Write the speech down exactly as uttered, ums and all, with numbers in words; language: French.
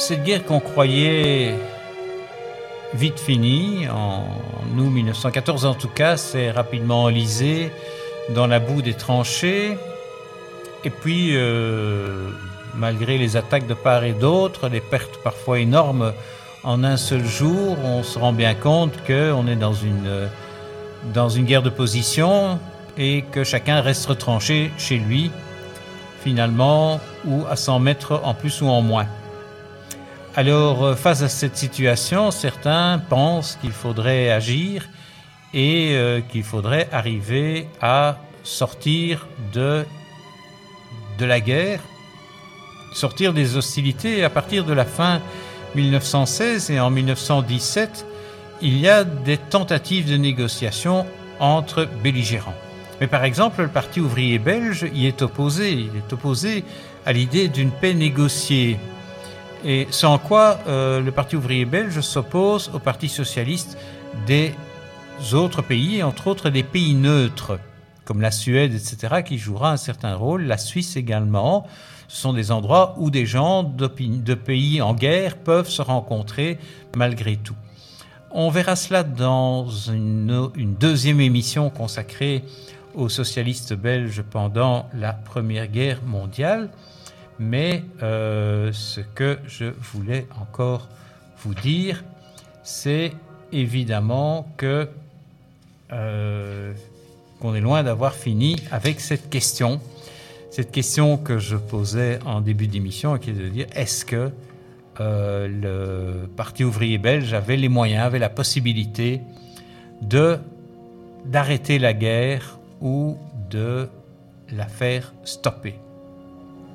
cette guerre qu'on croyait vite finie, en août mille neuf cent quatorze en tout cas, s'est rapidement enlisée dans la boue des tranchées. Et puis, euh, malgré les attaques de part et d'autre, les pertes parfois énormes en un seul jour, on se rend bien compte qu'on est dans une, dans une guerre de position et que chacun reste retranché chez lui, finalement, ou à cent mètres en plus ou en moins. Alors, face à cette situation, certains pensent qu'il faudrait agir et euh, qu'il faudrait arriver à sortir de, de la guerre, sortir des hostilités. Et à partir de la fin mille neuf cent seize et en mille neuf cent dix-sept, il y a des tentatives de négociation entre belligérants. Mais par exemple, le Parti ouvrier belge y est opposé. Il est opposé à l'idée d'une paix négociée. Et sans quoi euh, le Parti ouvrier belge s'oppose au Parti socialiste des autres pays, entre autres des pays neutres, comme la Suède, et cetera, qui jouera un certain rôle, la Suisse également. Ce sont des endroits où des gens de pays en guerre peuvent se rencontrer malgré tout. On verra cela dans une, une deuxième émission consacrée aux socialistes belges pendant la Première Guerre mondiale. Mais euh, ce que je voulais encore vous dire, c'est évidemment que euh, qu'on est loin d'avoir fini avec cette question. Cette question que je posais en début d'émission, qui est de dire, est-ce que euh, le Parti ouvrier belge avait les moyens, avait la possibilité de, d'arrêter la guerre ou de la faire stopper ?